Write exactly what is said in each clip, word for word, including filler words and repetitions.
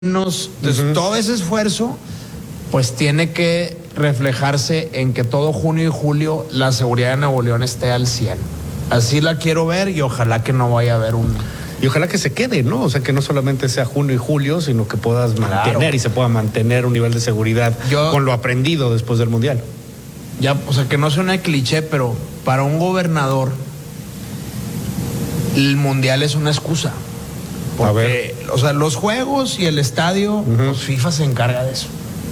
Entonces, uh-huh. todo ese esfuerzo pues tiene que reflejarse en que todo junio y julio la seguridad de Nuevo León esté al cien. Así la quiero ver y ojalá que no vaya a haber un... Y ojalá que se quede, ¿no? O sea, que no solamente sea junio y julio, sino que puedas mantener claro. y se pueda mantener un nivel de seguridad Yo, con lo aprendido después del Mundial. Ya, o sea, que no suena cliché, pero para un gobernador el Mundial es una excusa. Porque, o sea, los juegos y el estadio, uh-huh. pues FIFA se encarga de eso.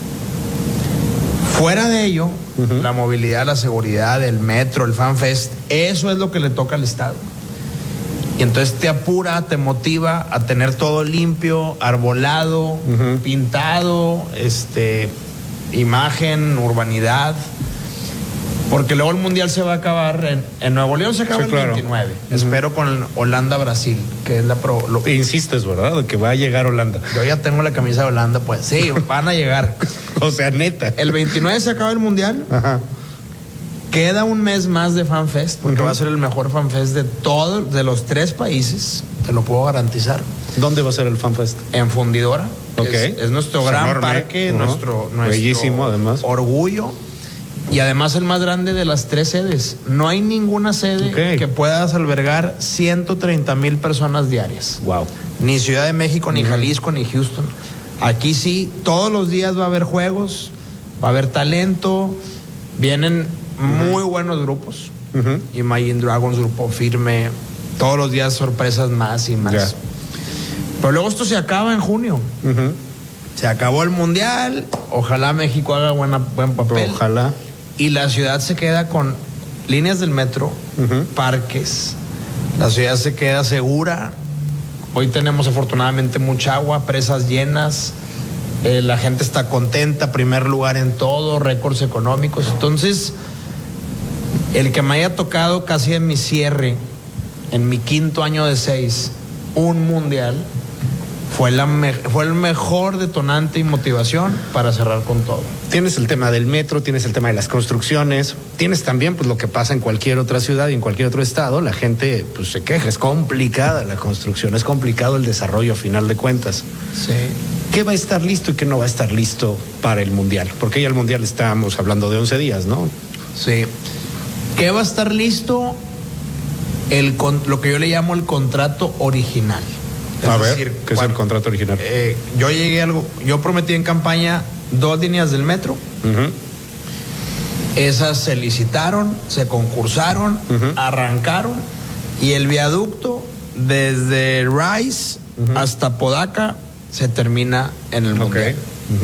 Fuera de ello, uh-huh. la movilidad, la seguridad, el metro, el FanFest, eso es lo que le toca al Estado. Y entonces te apura, te motiva a tener todo limpio, arbolado, uh-huh. pintado, este, imagen, urbanidad. Porque luego el Mundial se va a acabar en, en Nuevo León, se acaba sí, el claro. veintinueve. Uh-huh. Espero con Holanda-Brasil, que es la pro... Lo... Insistes, ¿verdad? De que va a llegar Holanda. Yo ya tengo la camisa de Holanda, pues sí, van a llegar. O sea, neta. El veintinueve se acaba el Mundial. Ajá. Queda un mes más de FanFest, porque uh-huh. va a ser el mejor FanFest de todos, de los tres países, te lo puedo garantizar. ¿Dónde va a ser el FanFest? En Fundidora. Okay. Es, es nuestro es gran enorme. parque, uh-huh. nuestro, nuestro bellísimo, además. orgullo. Y además el más grande de las tres sedes. No hay ninguna sede okay. que puedas albergar ciento treinta mil personas diarias. Wow. Ni Ciudad de México, ni uh-huh. Jalisco, ni Houston. Aquí sí, todos los días va a haber juegos, va a haber talento, vienen uh-huh. muy buenos grupos. Uh-huh. Imagine Dragons, Grupo Firme, todos los días sorpresas más y más. Yeah. Pero luego esto se acaba en junio. Uh-huh. Se acabó el Mundial, ojalá México haga buena, buen papel. Ojalá. Y la ciudad se queda con líneas del metro, uh-huh. parques, la ciudad se queda segura. Hoy tenemos afortunadamente mucha agua, presas llenas, eh, la gente está contenta, primer lugar en todo, récords económicos. Entonces, el que me haya tocado casi en mi cierre, en mi quinto año de seis, un mundial, fue, la me- fue el mejor detonante y motivación para cerrar con todo. Tienes el tema del metro, tienes el tema de las construcciones, tienes también pues lo que pasa en cualquier otra ciudad y en cualquier otro estado. La gente pues se queja, es complicada la construcción, es complicado el desarrollo a final de cuentas. Sí. ¿Qué va a estar listo y qué no va a estar listo para el Mundial? Porque ya el Mundial estamos hablando de once días, ¿no? Sí. ¿Qué va a estar listo? El con- lo que yo le llamo el contrato original. Es a ver, decir, ¿qué cuando, es el contrato original? Eh, yo llegué a algo, yo prometí en campaña dos líneas del metro. Uh-huh. Esas se licitaron, se concursaron, uh-huh. arrancaron y el viaducto desde Rice uh-huh. hasta Podaca se termina en el Mundial. Okay.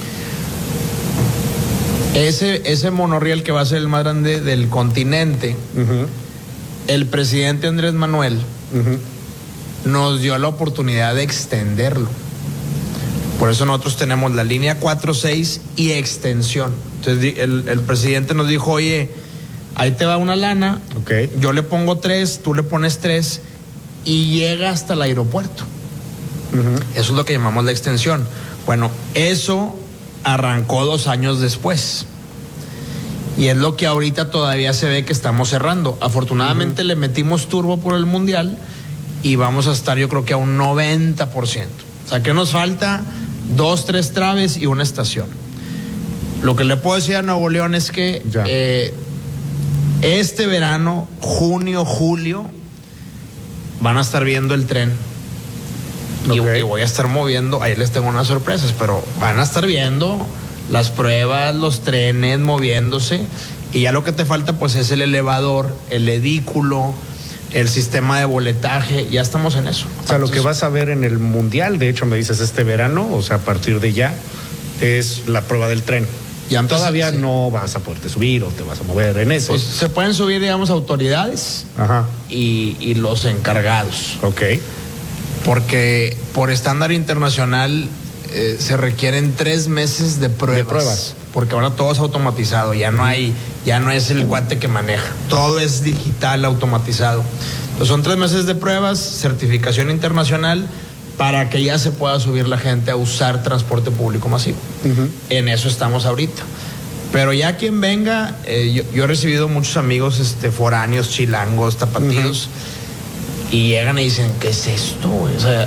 Uh-huh. Ese, ese monorriel que va a ser el más grande del continente, uh-huh. el presidente Andrés Manuel uh-huh. nos dio la oportunidad de extenderlo. Por eso nosotros tenemos la línea cuatro seis y extensión. Entonces el, el presidente nos dijo, oye, ahí te va una lana, okay. yo le pongo tres, tú le pones tres y llega hasta el aeropuerto. Uh-huh. Eso es lo que llamamos la extensión. Bueno, eso arrancó dos años después. Y es lo que ahorita todavía se ve que estamos cerrando. Afortunadamente uh-huh. le metimos turbo por el Mundial y vamos a estar yo creo que a un noventa por ciento. O sea, que nos falta dos, tres traves y una estación. Lo que le puedo decir a Nuevo León es que eh, este verano, junio, julio, van a estar viendo el tren. Okay. Y, y voy a estar moviendo, ahí les tengo unas sorpresas, pero van a estar viendo las pruebas, los trenes moviéndose. Y ya lo que te falta pues es el elevador, el edículo, el sistema de boletaje, ya estamos en eso. O sea, lo que vas a ver en el Mundial, de hecho me dices este verano, o sea, a partir de ya, es la prueba del tren. Ya todavía sí. no vas a poderte subir o te vas a mover en eso. Pues se pueden subir, digamos, autoridades Ajá. Y, y los encargados. Ok. Porque por estándar internacional eh, se requieren tres meses de pruebas. De pruebas. Porque ahora todo es automatizado, ya no hay, ya no es el guante que maneja, todo es digital, automatizado. Entonces son tres meses de pruebas, certificación internacional, para que ya se pueda subir la gente a usar transporte público masivo. Uh-huh. En eso estamos ahorita. Pero ya quien venga, eh, yo, yo he recibido muchos amigos este, foráneos, chilangos, tapatíos, uh-huh. y llegan y dicen, ¿qué es esto? O sea,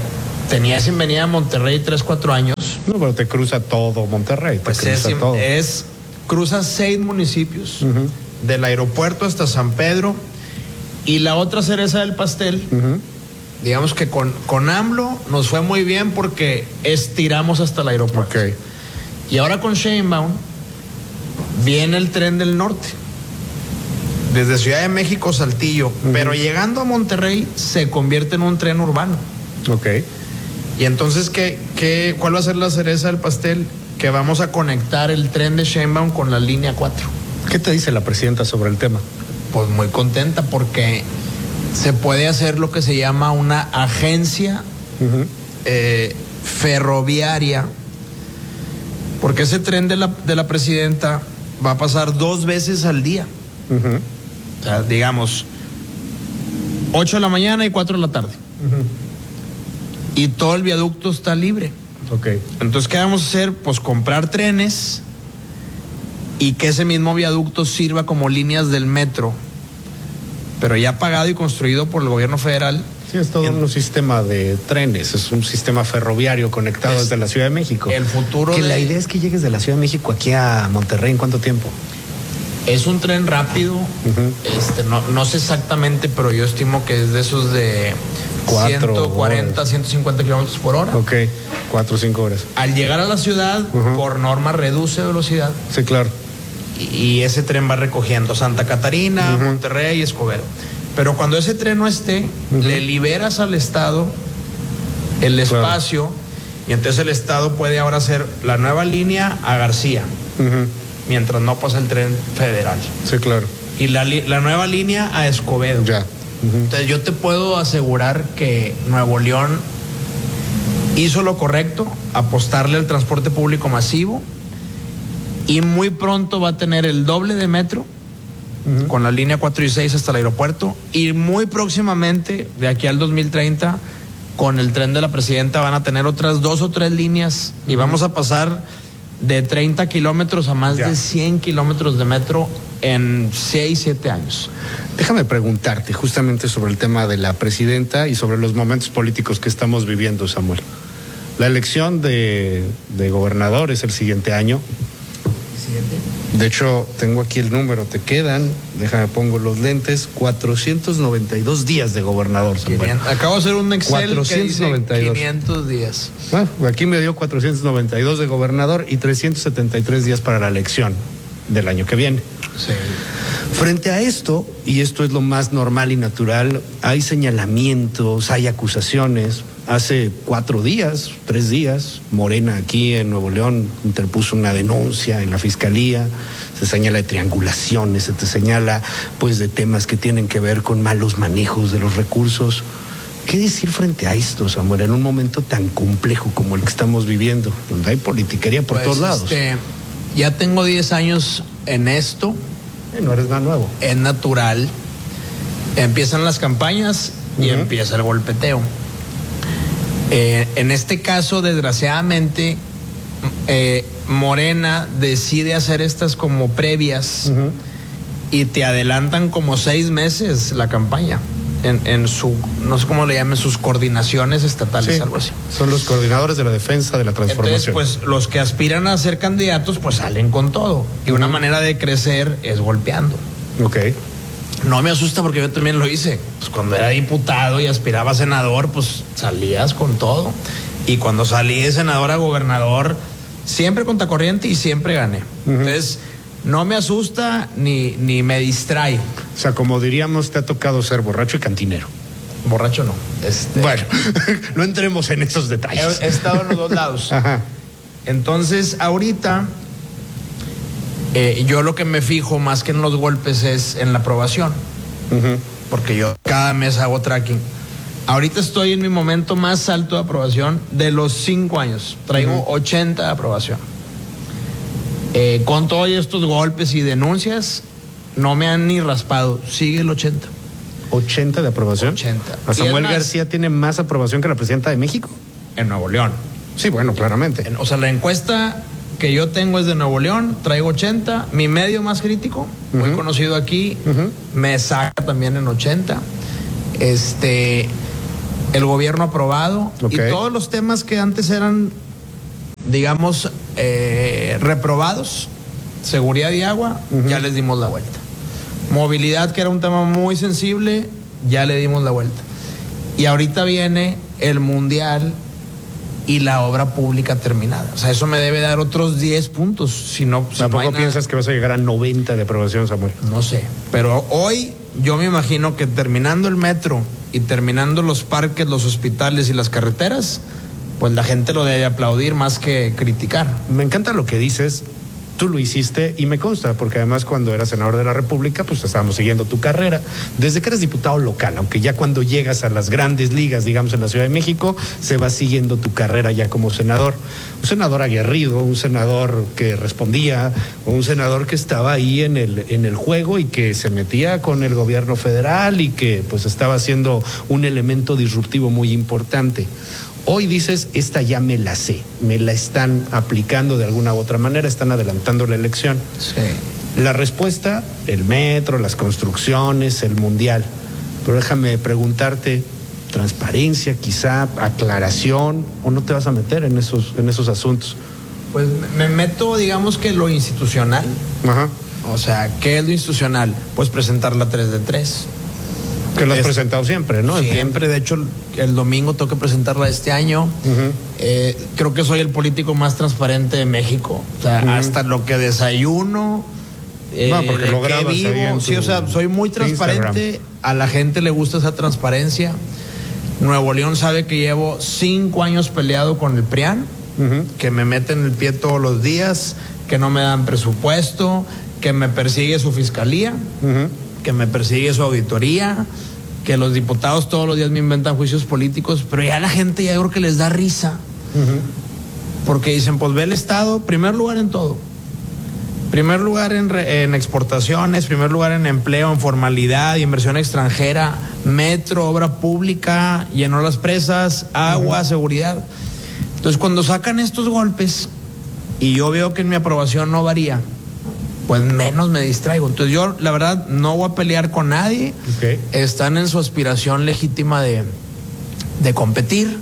tenía sin venir a Monterrey tres, cuatro años. No, pero te cruza todo Monterrey. Pues te es, cruza todo. es, cruza seis municipios, uh-huh. del aeropuerto hasta San Pedro. Y la otra cereza del pastel, uh-huh. digamos que con, con AMLO nos fue muy bien porque estiramos hasta el aeropuerto. Okay. Y ahora con Sheinbaum viene el tren del norte. Desde Ciudad de México, Saltillo. Uh-huh. Pero llegando a Monterrey se convierte en un tren urbano. Ok. Y entonces, ¿qué, qué, ¿cuál va a ser la cereza del pastel? Que vamos a conectar el tren de Sheinbaum con la línea cuatro. ¿Qué te dice la presidenta sobre el tema? Pues muy contenta porque se puede hacer lo que se llama una agencia uh-huh. eh, ferroviaria, porque ese tren de la, de la presidenta va a pasar dos veces al día. Uh-huh. O sea, digamos, ocho de la mañana y cuatro de la tarde. Uh-huh. Y todo el viaducto está libre. Okay. Entonces, ¿qué vamos a hacer? Pues comprar trenes y que ese mismo viaducto sirva como líneas del metro, pero ya pagado y construido por el gobierno federal. Sí, es todo en, un sistema de trenes, es un sistema ferroviario conectado desde la Ciudad de México. El futuro que de... la idea es que llegues de la Ciudad de México aquí a Monterrey, ¿en cuánto tiempo? Es un tren rápido, uh-huh. este, no, no sé exactamente, pero yo estimo que es de esos de ciento cuarenta, horas. ciento cincuenta kilómetros por hora. Ok, cuatro o cinco horas. Al llegar a la ciudad, uh-huh. por norma reduce velocidad. Sí, claro. Y, y ese tren va recogiendo Santa Catarina, uh-huh. Monterrey y Escobedo. Pero cuando ese tren no esté, uh-huh. le liberas al Estado el espacio, claro. Y entonces el Estado puede ahora hacer la nueva línea a García. Uh-huh. Mientras no pasa el tren federal. Sí, claro. Y la, la nueva línea a Escobedo. Ya. Uh-huh. Entonces yo te puedo asegurar que Nuevo León hizo lo correcto, apostarle al transporte público masivo, y muy pronto va a tener el doble de metro, uh-huh. con la línea cuatro y seis hasta el aeropuerto, y muy próximamente, de aquí al dos mil treinta, con el tren de la presidenta van a tener otras dos o tres líneas, uh-huh. y vamos a pasar de treinta kilómetros a más ya. de cien kilómetros de metro en seis, siete años. Déjame preguntarte justamente sobre el tema de la presidenta y sobre los momentos políticos que estamos viviendo, Samuel. La elección de, de gobernador es el siguiente año. ¿Siguiente? De hecho, tengo aquí el número, te quedan, déjame pongo los lentes, cuatrocientos noventa y dos días de gobernador, Samuel. quinientos, acabo de hacer un Excel cuatrocientos noventa y dos. Que dice quinientos días. Bueno, aquí me dio cuatrocientos noventa y dos de gobernador y trescientos setenta y tres días para la elección del año que viene. Sí. Frente a esto, y esto es lo más normal y natural, hay señalamientos, hay acusaciones. Hace cuatro días, tres días, Morena aquí en Nuevo León interpuso una denuncia en la fiscalía, se señala de triangulaciones, se te señala pues de temas que tienen que ver con malos manejos de los recursos. ¿Qué decir frente a esto, Samuel, en un momento tan complejo como el que estamos viviendo, donde hay politiquería por pues todos lados? Este, ya tengo diez años en esto. Eh, no eres nada nuevo. Es natural. Empiezan las campañas y uh-huh. empieza el golpeteo. Eh, en este caso, desgraciadamente, eh, Morena decide hacer estas como previas uh-huh. y te adelantan como seis meses la campaña en, en su, no sé cómo le llamen, sus coordinaciones estatales, sí, algo así. Son los coordinadores de la defensa de la transformación. Entonces, pues los que aspiran a ser candidatos, pues salen con todo. Y uh-huh. una manera de crecer es golpeando. Ok. No me asusta porque yo también lo hice. Pues cuando era diputado y aspiraba a senador, pues salías con todo. Y cuando salí de senador a gobernador, siempre contracorriente y siempre gané. Uh-huh. Entonces, no me asusta ni, ni me distrae. O sea, como diríamos, te ha tocado ser borracho y cantinero. Borracho no. Este... Bueno, no entremos en esos detalles. He, he estado en los dos lados. Ajá. Entonces, ahorita... Eh, yo lo que me fijo más que en los golpes es en la aprobación, uh-huh. porque yo cada mes hago tracking. Ahorita estoy en mi momento más alto de aprobación de los cinco años. Traigo uh-huh. ochenta de aprobación. Eh, con todos estos golpes y denuncias, no me han ni raspado. Sigue el ochenta. ¿ochenta de aprobación? ochenta. ¿A Samuel más, García tiene más aprobación que la presidenta de México? En Nuevo León. Sí, bueno, claramente. En, o sea, la encuesta que yo tengo es de Nuevo León, traigo ochenta, mi medio más crítico, uh-huh. muy conocido aquí, uh-huh. me saca también en ochenta. Este, el gobierno aprobado, Okay. y todos los temas que antes eran, digamos, eh, reprobados, seguridad y agua, uh-huh. ya les dimos la vuelta. Movilidad, que era un tema muy sensible, ya le dimos la vuelta. Y ahorita viene el mundial y la obra pública terminada. O sea, eso me debe dar otros diez puntos. Si no, si ¿Tampoco no piensas nada, que vas a llegar a noventa de aprobación, Samuel? No sé. Pero hoy yo me imagino que terminando el metro y terminando los parques, los hospitales y las carreteras, pues la gente lo debe aplaudir más que criticar. Me encanta lo que dices. Tú lo hiciste y me consta, porque además cuando eras senador de la República, pues estábamos siguiendo tu carrera. Desde que eres diputado local, aunque ya cuando llegas a las grandes ligas, digamos en la Ciudad de México, se va siguiendo tu carrera ya como senador. Un senador aguerrido, un senador que respondía, un senador que estaba ahí en el, en el juego y que se metía con el gobierno federal y que pues estaba siendo un elemento disruptivo muy importante. Hoy dices, esta ya me la sé, me la están aplicando de alguna u otra manera, están adelantando la elección. Sí. La respuesta, el metro, las construcciones, el mundial. Pero déjame preguntarte, transparencia, quizá, aclaración, o no te vas a meter en esos, en esos asuntos. Pues me meto, digamos que lo institucional. Ajá. O sea, ¿qué es lo institucional? Pues presentar la tres de tres. Que lo has Es, presentado siempre, ¿no? Siempre, de hecho, el domingo tengo que presentarla este año. Uh-huh. Eh, creo que soy el político más transparente de México. O sea, uh-huh. hasta lo que desayuno, eh, no, porque lo grabas vivo, ahí en sí, o sea, soy muy transparente. Instagram. A la gente le gusta esa transparencia. Nuevo León sabe que llevo cinco años peleado con el PRIAN, uh-huh. que me meten el pie todos los días, que no me dan presupuesto, que me persigue su fiscalía. Uh-huh. Que me persigue su auditoría, que los diputados todos los días me inventan juicios políticos, pero ya la gente ya creo que les da risa, uh-huh. porque dicen, pues ve el Estado, primer lugar en todo, primer lugar en, re, en exportaciones, primer lugar en empleo, en formalidad, inversión extranjera, metro, obra pública, llenó las presas, agua, uh-huh. seguridad. Entonces cuando sacan estos golpes y yo veo que en mi aprobación no varía, pues menos me distraigo. Entonces yo, la verdad, no voy a pelear con nadie. Okay. Están en su aspiración legítima de, de competir.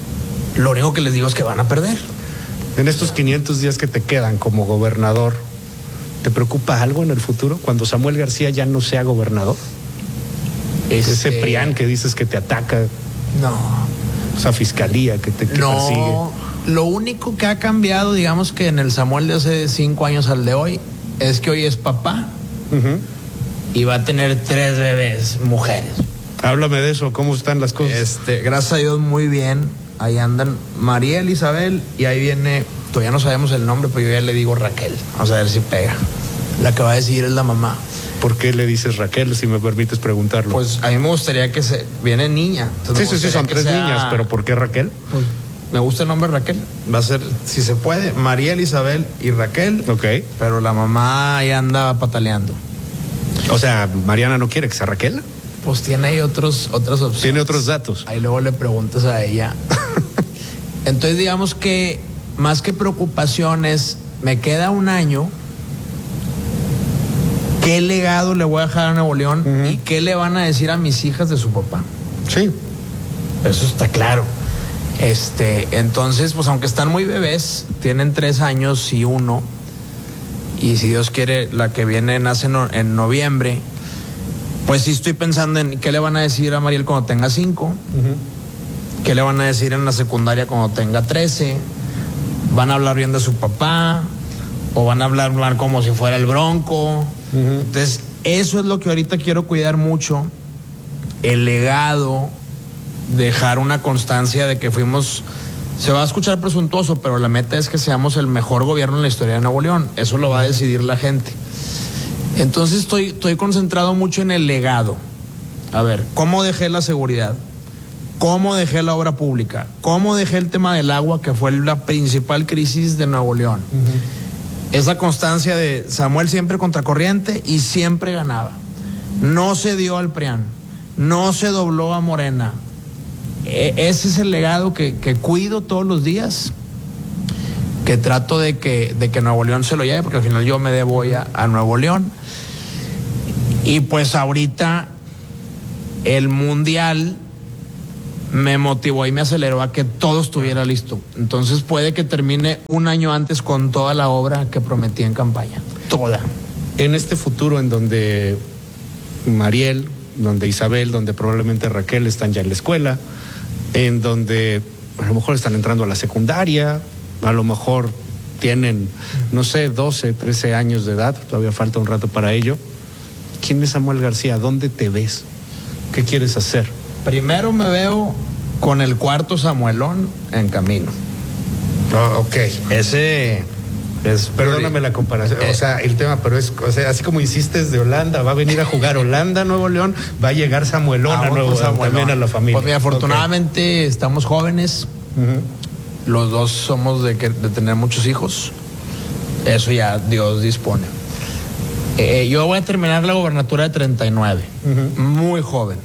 Lo único que les digo es que van a perder. En estos quinientos días que te quedan como gobernador, ¿te preocupa algo en el futuro? Cuando Samuel García ya no sea gobernador. Este... Ese PRIAN que dices que te ataca. No. Esa fiscalía que te que no. persigue. Lo único que ha cambiado, digamos que en el Samuel de hace cinco años al de hoy, es que hoy es papá uh-huh. y va a tener tres bebés mujeres. Háblame de eso, ¿cómo están las cosas? Este, gracias a Dios, muy bien. Ahí andan María Elizabeth y ahí viene, todavía no sabemos el nombre, pero yo ya le digo Raquel. Vamos a ver si pega. La que va a decidir es la mamá. ¿Por qué le dices Raquel, si me permites preguntarlo? Pues a mí me gustaría que se... Viene niña. Sí, sí, sí, son tres sea... niñas, pero ¿por qué Raquel? Pues me gusta el nombre Raquel. Va a ser, si se puede, María Elizabeth y Raquel. Ok. Pero la mamá ahí anda pataleando. O sea, Mariana no quiere que sea Raquel. Pues tiene ahí otros, otras opciones. Tiene otros datos. Ahí luego le preguntas a ella. Entonces, digamos que más que preocupaciones, me queda un año. ¿Qué legado le voy a dejar a Nuevo León? Uh-huh. ¿Y qué le van a decir a mis hijas de su papá? Sí. Eso está claro. Este, entonces, pues aunque están muy bebés, tienen tres años y uno, y si Dios quiere, la que viene nace no, en noviembre, pues sí estoy pensando en qué le van a decir a Mariel cuando tenga cinco, uh-huh. qué le van a decir en la secundaria cuando tenga trece, van a hablar bien de su papá, o van a hablar, hablar como si fuera el Bronco. Uh-huh. Entonces, eso es lo que ahorita quiero cuidar mucho, el legado, dejar una constancia de que fuimos, se va a escuchar presuntuoso, pero la meta es que seamos el mejor gobierno en la historia de Nuevo León. Eso lo va a decidir la gente. Entonces estoy, estoy concentrado mucho en el legado. A ver, ¿cómo dejé la seguridad? ¿Cómo dejé la obra pública? ¿Cómo dejé el tema del agua, que fue la principal crisis de Nuevo León? Uh-huh. Esa constancia de Samuel siempre contracorriente y siempre ganaba. No se dio al PRIAN, no se dobló a Morena. Ese es el legado que, que cuido todos los días, que trato de que, de que Nuevo León se lo lleve, porque al final yo me debo a, a Nuevo León. Y pues ahorita el mundial me motivó y me aceleró a que todo estuviera listo. Entonces puede que termine un año antes con toda la obra que prometí en campaña. Toda. En este futuro en donde Mariel, donde Isabel, donde probablemente Raquel están ya en la escuela, en donde a lo mejor están entrando a la secundaria, a lo mejor tienen, no sé, doce, trece años de edad, todavía falta un rato para ello. ¿Quién es Samuel García? ¿Dónde te ves? ¿Qué quieres hacer? Primero me veo con el cuarto Samuelón en camino. Oh, ok. Ese es... Perdóname la comparación, eh, o sea, el tema, pero es, o sea, así como insistes de Holanda, va a venir a jugar Holanda, Nuevo León, va a llegar Samuelón a Nuevo León, también a la familia. Pues mira, afortunadamente okay. estamos jóvenes, uh-huh. los dos somos de, que, de tener muchos hijos, eso ya Dios dispone. Eh, yo voy a terminar la gobernatura de treinta y nueve, uh-huh. muy joven.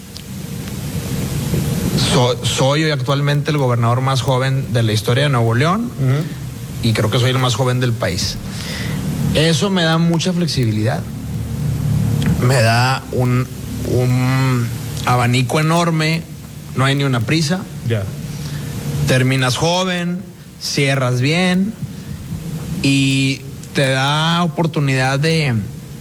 So, soy hoy actualmente el gobernador más joven de la historia de Nuevo León, uh-huh. y creo que soy el más joven del país. Eso me da mucha flexibilidad, me da un, un abanico enorme, no hay ni una prisa. Yeah. Terminas joven, cierras bien y te da oportunidad de,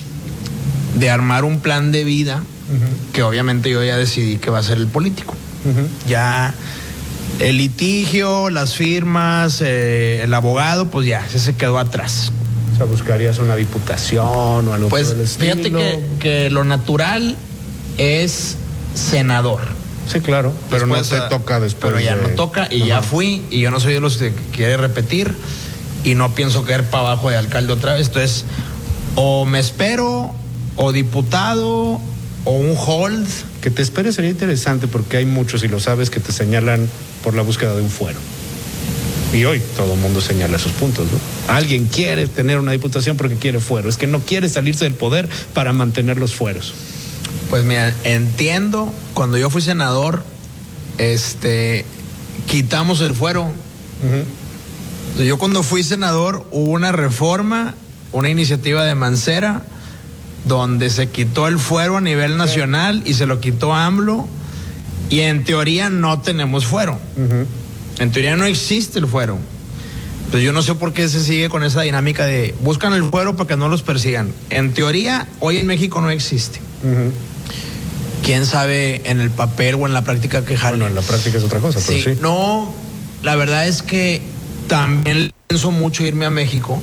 de armar un plan de vida, uh-huh. que obviamente yo ya decidí que va a ser el político. Uh-huh. Ya el litigio, las firmas, eh, el abogado, pues ya, ese se quedó atrás. O sea, buscarías una diputación o algo pues, por el estilo. Fíjate que, que lo natural es senador. Sí, claro, pero después, no te toca después. Pero ya de... no toca y uh-huh. ya fui, y yo no soy de los que quiere repetir y no pienso caer para abajo de alcalde otra vez. Entonces, o me espero, o diputado, o un hold. Que te esperes sería interesante porque hay muchos, y lo sabes, que te señalan por la búsqueda de un fuero. Y hoy todo el mundo señala esos puntos, ¿no? Alguien quiere tener una diputación porque quiere fuero. Es que no quiere salirse del poder para mantener los fueros. Pues mira, entiendo, cuando yo fui senador, este, quitamos el fuero. Uh-huh. Yo cuando fui senador hubo una reforma, una iniciativa de Mancera, donde se quitó el fuero a nivel nacional y se lo quitó AMLO, y en teoría no tenemos fuero. Uh-huh. En teoría no existe el fuero. Entonces yo no sé por qué se sigue con esa dinámica de buscan el fuero para que no los persigan. En teoría hoy en México no existe. Uh-huh. Quién sabe en el papel o en la práctica que jale. Bueno, en la práctica es otra cosa, sí, pero sí. No, la verdad es que también pienso mucho irme a México,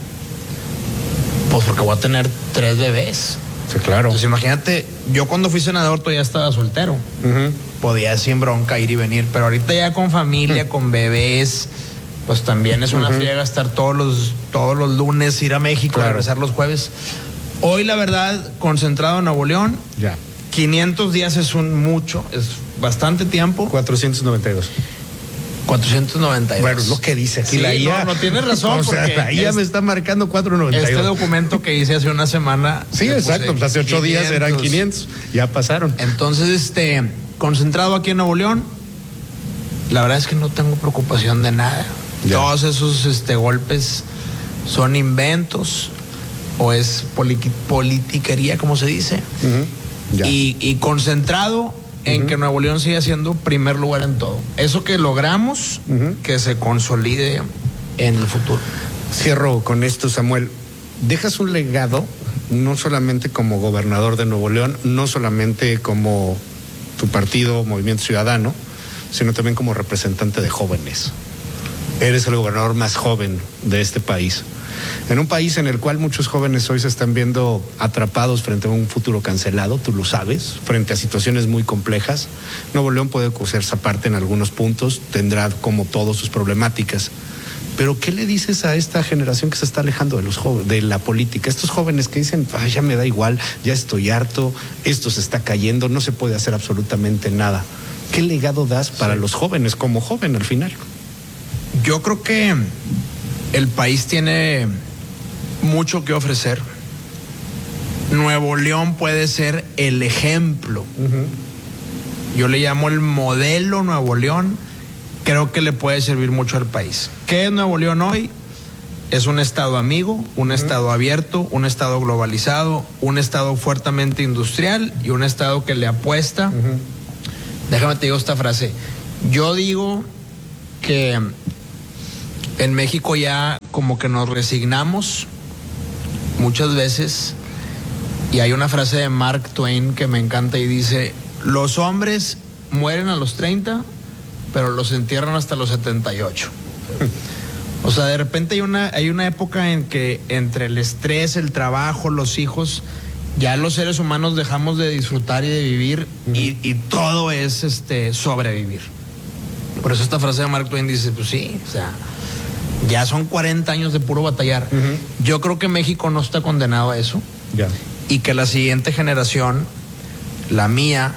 pues porque voy a tener tres bebés. Sí, claro. Entonces imagínate, yo cuando fui senador todavía estaba soltero. Uh-huh. Podía sin bronca ir y venir, pero ahorita ya con familia, uh-huh. con bebés, pues también es una uh-huh. friega estar todos los, todos los lunes, ir a México, claro. regresar los jueves. Hoy la verdad, concentrado en Nuevo León, ya. quinientos días es un mucho, es bastante tiempo. cuatrocientos noventa y dos. cuatrocientos noventa y dos. Bueno, es lo que dice aquí sí, la I A. No, no tienes razón. O sea, la I A es, me está marcando cuatrocientos noventa y dos. Este documento que hice hace una semana. Sí, exacto. Pues hace ocho días eran quinientos. Ya pasaron. Entonces, este, concentrado aquí en Nuevo León, la verdad es que no tengo preocupación de nada. Ya. Todos esos este, golpes son inventos o es politi- politiquería, como se dice. Uh-huh. Ya. Y, y concentrado en uh-huh. que Nuevo León siga siendo primer lugar en todo. Eso que logramos, uh-huh. que se consolide en el futuro. Cierro con esto, Samuel. Dejas un legado, no solamente como gobernador de Nuevo León, no solamente como tu partido, Movimiento Ciudadano, sino también como representante de jóvenes. Eres el gobernador más joven de este país. En un país en el cual muchos jóvenes hoy se están viendo atrapados frente a un futuro cancelado, tú lo sabes, frente a situaciones muy complejas. Nuevo León puede coserse aparte en algunos puntos, tendrá como todos sus problemáticas. Pero ¿qué le dices a esta generación que se está alejando de los jóvenes, de la política? Estos jóvenes que dicen, ay, ya me da igual, ya estoy harto, esto se está cayendo, no se puede hacer absolutamente nada. ¿Qué legado das para sí. los jóvenes como joven al final? Yo creo que el país tiene mucho que ofrecer. Nuevo León puede ser el ejemplo. Uh-huh. Yo le llamo el modelo Nuevo León. Creo que le puede servir mucho al país. ¿Qué es Nuevo León hoy? Es un estado amigo, un uh-huh. estado abierto, un estado globalizado, un estado fuertemente industrial y un estado que le apuesta. Uh-huh. Déjame te digo esta frase. Yo digo que en México ya como que nos resignamos muchas veces, y hay una frase de Mark Twain que me encanta y dice: los hombres mueren a los treinta, pero los entierran hasta los setenta y ocho. O sea, de repente hay una, hay una época en que entre el estrés, el trabajo, los hijos, ya los seres humanos dejamos de disfrutar y de vivir, uh-huh. y, y todo es este sobrevivir. Por eso esta frase de Mark Twain dice, pues sí, o sea, ya son cuarenta años de puro batallar. Uh-huh. Yo creo que México no está condenado a eso. Yeah. Y que la siguiente generación, la mía,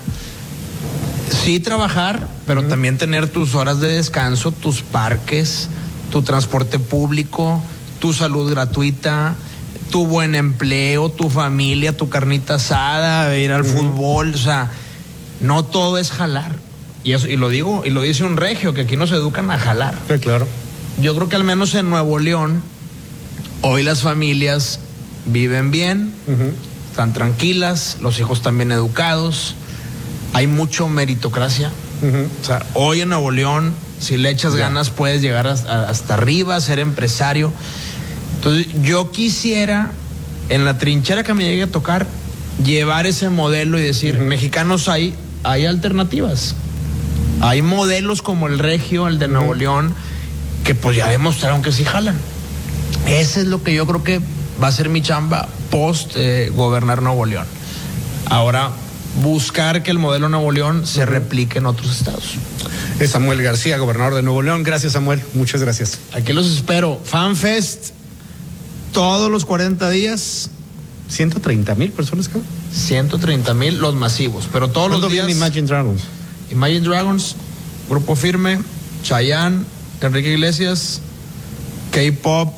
sí trabajar, pero uh-huh. también tener tus horas de descanso, tus parques, tu transporte público, tu salud gratuita, tu buen empleo, tu familia, tu carnita asada, ir al uh-huh. fútbol. O sea, no todo es jalar. Y eso, y lo digo, y lo dice un regio, que aquí nos educan a jalar. Sí, claro. Yo creo que al menos en Nuevo León, hoy las familias viven bien, uh-huh. están tranquilas, los hijos están bien educados, hay mucho meritocracia. Uh-huh. O sea, hoy en Nuevo León, si le echas yeah. ganas, puedes llegar hasta, hasta arriba, ser empresario. Entonces, yo quisiera, en la trinchera que me llegue a tocar, llevar ese modelo y decir, uh-huh. mexicanos, hay, hay alternativas. Hay modelos como el regio, el de Nuevo uh-huh. León, que pues ya demostraron que sí jalan. Ese es lo que yo creo que va a ser mi chamba post eh, gobernar Nuevo León. Ahora, buscar que el modelo Nuevo León se replique en otros estados. Es Samuel García, gobernador de Nuevo León. Gracias, Samuel. Muchas gracias. Aquí los espero. FanFest, todos los cuarenta días. ciento treinta mil personas, cabrón. ciento treinta mil los masivos, pero todos los días. Viene Imagine Dragons? Imagine Dragons, Grupo Firme, Chayanne, Enrique Iglesias, K-Pop.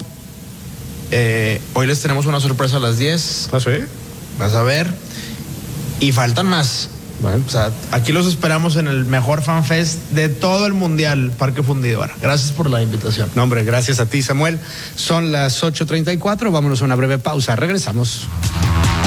Eh, hoy les tenemos una sorpresa a las diez. ¿Ah, sí? Vas a ver. Y faltan más. Bueno. O sea, aquí los esperamos en el mejor FanFest de todo el mundial, Parque Fundidora. Gracias por la invitación. No, hombre, gracias a ti, Samuel. Son las ocho treinta y cuatro. Vámonos a una breve pausa. Regresamos.